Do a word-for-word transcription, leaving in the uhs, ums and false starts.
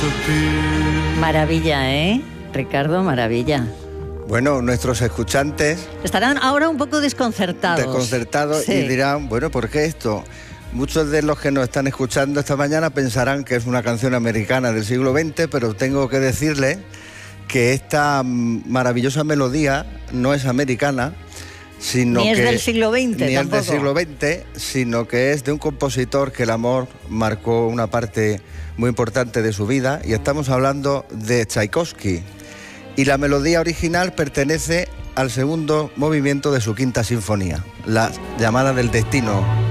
Maravilla, ¿eh? Ricardo, maravilla. Bueno, nuestros escuchantes estarán ahora un poco desconcertados. Desconcertados, sí. Y dirán, bueno, ¿por qué esto? Muchos de los que nos están escuchando esta mañana pensarán que es una canción americana del siglo veinte, pero tengo que decirles que esta maravillosa melodía no es americana, sino ni que... es del siglo veinte, Ni tampoco. es del siglo veinte, sino que es de un compositor que el amor marcó una parte muy importante de su vida, y estamos hablando de Tchaikovsky. Y la melodía original pertenece al segundo movimiento de su quinta sinfonía, la llamada del destino.